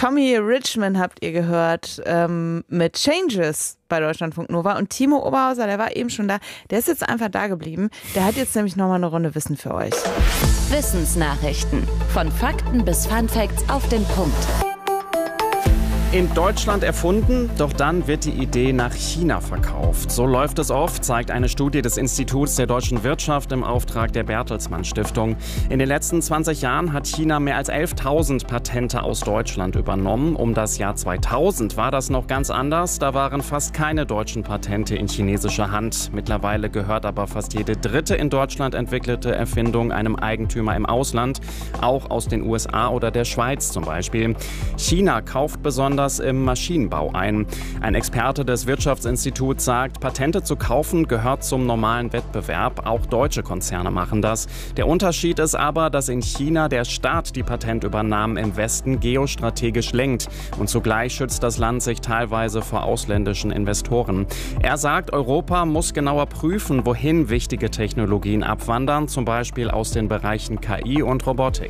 Tommy Richman habt ihr gehört mit Changes bei Deutschlandfunk Nova. Und Timo Oberhauser, der war eben schon da. Der ist jetzt einfach da geblieben. Der hat jetzt nämlich nochmal eine Runde Wissen für euch. Wissensnachrichten. Von Fakten bis Funfacts auf den Punkt. In Deutschland erfunden, doch dann wird die Idee nach China verkauft. So läuft es oft, zeigt eine Studie des Instituts der deutschen Wirtschaft im Auftrag der Bertelsmann Stiftung. In den letzten 20 Jahren hat China mehr als 11.000 Patente aus Deutschland übernommen. Um das Jahr 2000 war das noch ganz anders. Da waren fast keine deutschen Patente in chinesischer Hand. Mittlerweile gehört aber fast jede dritte in Deutschland entwickelte Erfindung einem Eigentümer im Ausland, auch aus den USA oder der Schweiz zum Beispiel. China kauft besonders im Maschinenbau ein. Ein Experte des Wirtschaftsinstituts sagt, Patente zu kaufen gehört zum normalen Wettbewerb. Auch deutsche Konzerne machen das. Der Unterschied ist aber, dass in China der Staat die Patentübernahmen im Westen geostrategisch lenkt. Und zugleich schützt das Land sich teilweise vor ausländischen Investoren. Er sagt, Europa muss genauer prüfen, wohin wichtige Technologien abwandern, zum Beispiel aus den Bereichen KI und Robotik.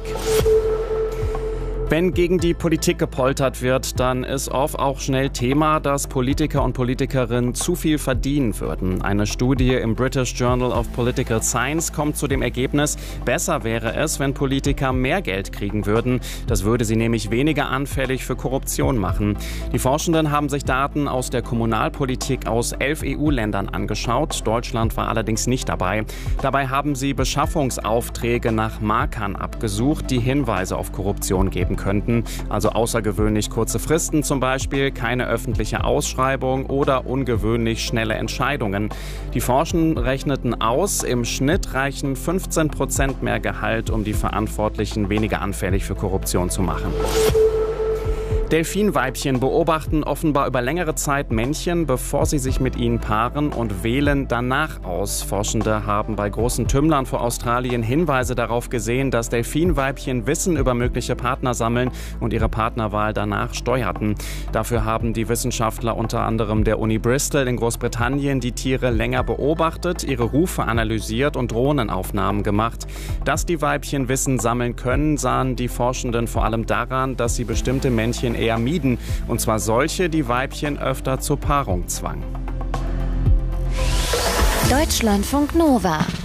Wenn gegen die Politik gepoltert wird, dann ist oft auch schnell Thema, dass Politiker und Politikerinnen zu viel verdienen würden. Eine Studie im British Journal of Political Science kommt zu dem Ergebnis, besser wäre es, wenn Politiker mehr Geld kriegen würden. Das würde sie nämlich weniger anfällig für Korruption machen. Die Forschenden haben sich Daten aus der Kommunalpolitik aus 11 EU-Ländern angeschaut. Deutschland war allerdings nicht dabei. Dabei haben sie Beschaffungsaufträge nach Markern abgesucht, die Hinweise auf Korruption geben könnten. Also außergewöhnlich kurze Fristen zum Beispiel, keine öffentliche Ausschreibung oder ungewöhnlich schnelle Entscheidungen. Die Forschenden rechneten aus, im Schnitt reichen 15% mehr Gehalt, um die Verantwortlichen weniger anfällig für Korruption zu machen. Delfinweibchen beobachten offenbar über längere Zeit Männchen, bevor sie sich mit ihnen paaren und wählen danach aus. Forschende haben bei großen Tümmlern vor Australien Hinweise darauf gesehen, dass Delfinweibchen Wissen über mögliche Partner sammeln und ihre Partnerwahl danach steuerten. Dafür haben die Wissenschaftler unter anderem der Uni Bristol in Großbritannien die Tiere länger beobachtet, ihre Rufe analysiert und Drohnenaufnahmen gemacht. Dass die Weibchen Wissen sammeln können, sahen die Forschenden vor allem daran, dass sie bestimmte Männchen eher mieden, und zwar solche, die Weibchen öfter zur Paarung zwangen. Deutschlandfunk Nova